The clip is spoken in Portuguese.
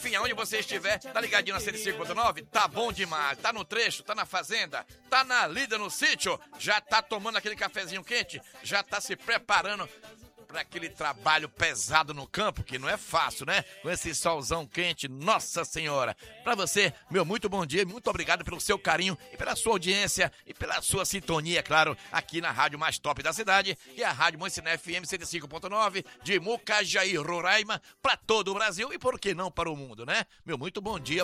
Enfim, aonde você estiver, tá ligadinho na 105.9? Tá bom demais. Tá no trecho, tá na fazenda, tá na lida no sítio, já tá tomando aquele cafezinho quente, já tá se preparando para aquele trabalho pesado no campo, que não é fácil, né? Com esse solzão quente, nossa senhora. Para você, meu muito bom dia, muito obrigado pelo seu carinho e pela sua audiência e pela sua sintonia, claro, aqui na rádio mais top da cidade, que é a Rádio Mansiné FM 105.9 de Mucajaí, Roraima, para todo o Brasil e por que não para o mundo, né? Meu muito bom dia.